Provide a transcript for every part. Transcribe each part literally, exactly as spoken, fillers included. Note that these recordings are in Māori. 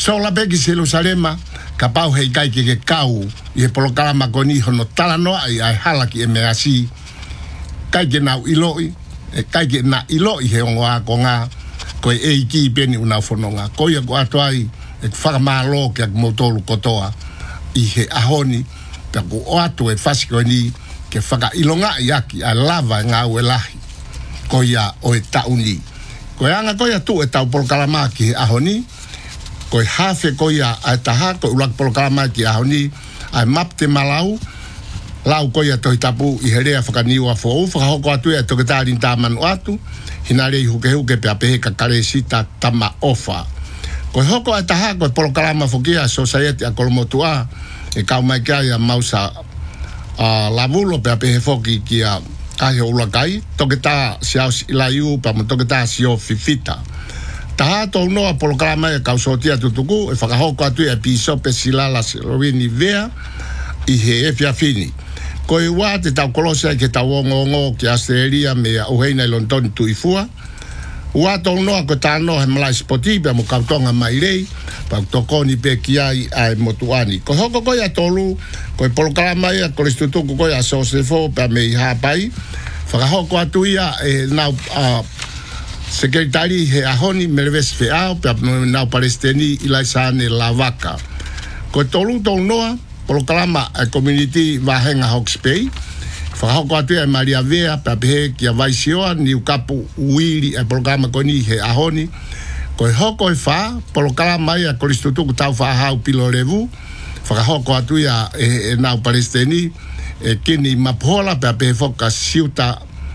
sola pe ki Jerusalema ka pau hei kai ke kau i he polokalama koni hono tala noa i ai halaki e me asi kai ke nau iloi e kai ke na iloi he ongoa ko ngā koe e iki peni una whanonga koia ko atuai e whakamalo ke ak motolu kotoa i he ahoni pe ko o atu e whasiko ni ke whaka ilonga i aki a lava ngā ue lahi koia o e tauni koe anga koia tu e tau polokalama ki he ahoni koe hafe koia a taha koe ulak polokalama ki ahoni ai mapte malau lau koia toi tapu i herea whakaniwa fōu whakahoko atu e toke tārin tāmanu atu hina rei huke huke pe apehe ka kare sita tama ofa koe hoko a taha koe polokalama fokia society a kolomotua e kau mai kia ia mausa uh, lavulo pe apehe foki ki a kahe ulakai toke tā siaus ilaiu pa mo toke tā sio fifita taha tō noa polokalama e kau sotia tutuku e whakahoko atu e piso pe silala silovini vea i he e fiafini koe wā te tau kolosia ke tau ongo ki Australia me a uheina i London tuifua wā tō noa ko tā noa he malai spoti pe mo kautonga mai rei pa tokoni pe ki ai ai motuani ko hoko koe a tolu koe polokalama ia koristutuku koe a sosefo pe me i hapai whakahoko atu ia e nau uh, sekretari he ahoni merevesi feao pe nau palestini ilai sane lavaka ko tolu tō noa polokalama a community vahenga Hawke's Bay whakahoko atu e Maria Vea pe apehe ki a Vaisioa ni ukapu uiri e polokalama koni he ahoni koe hoko e wha polokalama ia koristutuku tau whahau pilo revu whakahoko atu ia e, e nau palestini e kini mapola pe apehe foka siuta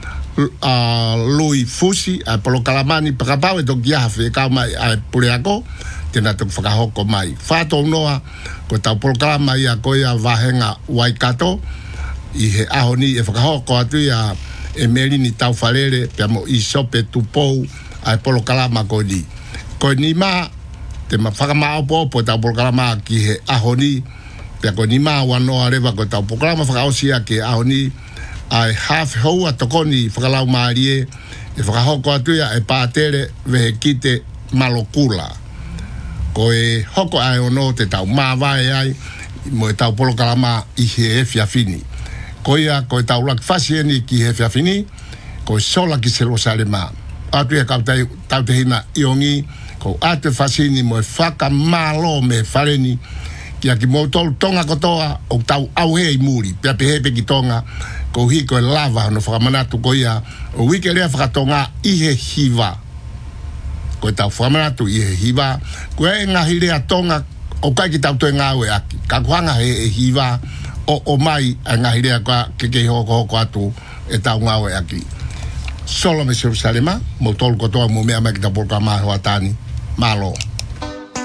uh, lui fusi a polokalamani pakapau e toki ahawhi e kau mai a pureako tena tuk whakahoko mai whato noa ko tau polokalama ia ko ia vahenga Waikato i he ahoni e whakahoko atu ia e merini tau wharere pia mo i sope tupou a polokalama ko ni ko ni ma te ma whakamao po po tau polokalama ki he ahoni pia ko ni ma wanoa rewa ko tau polokalama whakaosia ki ahoni ai half hou a tokoni whakalau maarie e whakahoko atu ia e pātere vehe kite malokula ko e hoko ai ono te tau mawai ai mo e tau polokalama i he e fiafini ko ia ko e tau lak fasieni ki he fiafini ko e sola ki Jerusalema atu e kau tau te hina iongi ko atu fasini mo e whaka malo me whareni ki a ki mo tolu tonga kotoa o tau auhe i muri pia pehepe ki tonga ko hi ko e lava no whakamanatu ko ia o wike rea whakatonga i he hiva ko tau whamanatu i he hiva ko e ngahi rea tonga o kai ki tau toi ngā ue aki ka kuhanga he e hiva o, o mai a ngahi rea ka ke kei hoko hoko atu e tau ngā ue aki solo me Jerusalema mo tolu kotoa mo mea mai ki tau polka maho atani malo